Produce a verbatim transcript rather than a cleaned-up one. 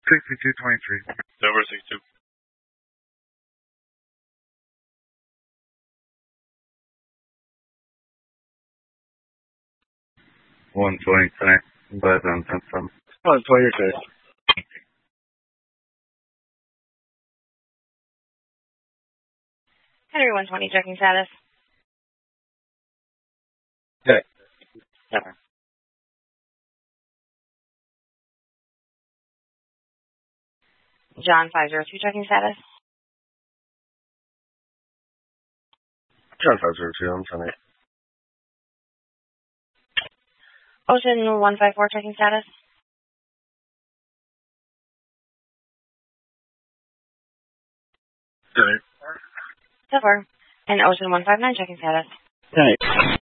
sixty-two twenty-three. Over sixty-two. one twenty tonight, but on ten some. one twenty today. Henry one twenty, checking status. Okay. Over. John five zero two, checking status. John five zero two, I'm tonight. Ocean one five four, checking status. Tonight. Over. And Ocean one five nine, checking status. Tonight.